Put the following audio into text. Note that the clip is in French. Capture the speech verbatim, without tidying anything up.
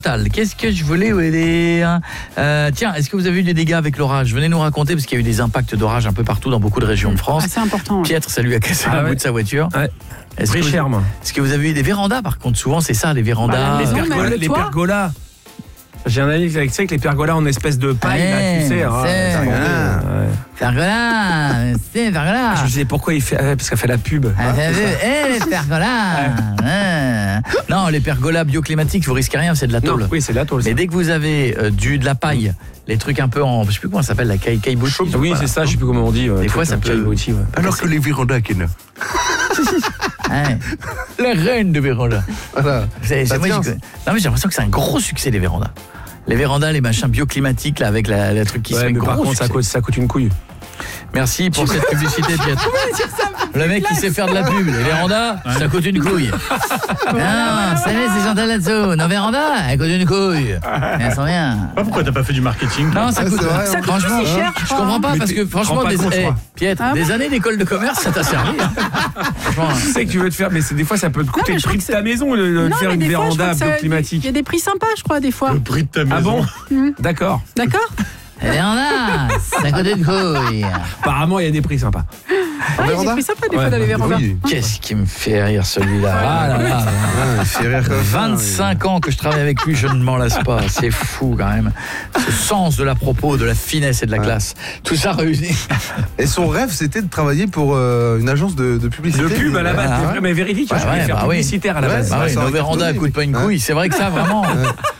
Qu'est-ce que je voulais vous dire euh, Tiens, est-ce que vous avez eu des dégâts avec l'orage? Venez nous raconter, parce qu'il y a eu des impacts d'orage un peu partout dans beaucoup de régions de France. Ah, c'est important. Pietre, ça lui a cassé ah, un ouais. bout de sa voiture. Ouais. Est-ce que, vous, est-ce que vous avez eu des vérandas? Par contre, souvent c'est ça, les vérandas. Bah, les, maison, pergolas, le les toit. pergolas. J'ai un ami qui sait que les pergolas en espèce de paille, Ouais, là, tu sais. hein, c'est- c'est bon, Ah. ouais. Pergola, c'est pergola. Je disais pourquoi il fait ah, parce qu'elle fait la pub. Ah, t'as vu? Eh, les pergolas. Ah. Non, les pergolas bioclimatiques, vous risquez rien, c'est de la Non, tôle. oui, c'est la tôle. Mais dès que vous avez euh, du de la paille, les trucs un peu en, je sais plus comment ça s'appelle, la caille caillebotis. Oui, voilà. c'est ça, je sais plus comment on dit. Des fois, ça peut- Caillebotis, ouais. Alors que les vérandas, Ken. Ouais. La reine de véranda. Voilà. C'est, Ça c'est- moi, tient. j'ai- non mais j'ai l'impression que c'est un gros succès les vérandas. Les vérandas, les machins bioclimatiques là avec la, la truc qui se Ouais, fait mais gros par contre, ça succès. coûte, ça coûte une couille. Merci pour cette publicité, Pietre. Le mec qui sait faire de la pub, les vérandas, ça coûte une couille. Non, vous savez, c'est Chantal là-dessous. Nos vérandas, elles coûtent une couille. Elles sont bien. Ah, pourquoi t'as pas fait du marketing? Non, ça Ouais, coûte. c'est vrai, Ça hein. coûte Franchement, aussi cher, je je crois, comprends pas Mais parce tu que te rends franchement, pas des, compte, je eh, crois. Pietre, Ah des bon années d'école de commerce, ça t'a servi. Hein. Franchement. Je sais que tu veux te faire, mais c'est, des fois, ça peut te coûter mais le je prix crois de ta maison, le, le- de Non, faire mais une des fois, je crois véranda que ça- bioclimatique. Il y a des prix sympas, je crois, des fois. Le prix de ta maison. Ah bon D'accord. D'accord. Les vérandas, ça coûte une couille. Apparemment, il y a des prix sympas. Ah, il y a des véranda prix sympas, des Ouais, fois, dans les ouais, vérandas. oui. Qu'est-ce qui me fait rire celui-là? Ah là là là. Ah, il fait rire comme ça. vingt-cinq ans que je travaille avec lui, je ne m'en lasse pas. C'est fou quand même. Ce sens de la propos, de la finesse et de la classe. Tout ça réuni. Et son rêve, c'était de travailler pour euh, une agence de, de publicité. De pub à la base, Ah, c'est ouais. vrai, mais vérifie, tu vois, je Ouais, voulais faire bah oui. publicitaire à la Ouais, base. Bah oui, ça nos aurait vérandas cartonné, coûtent pas une mais- couille. C'est vrai que ça, vraiment.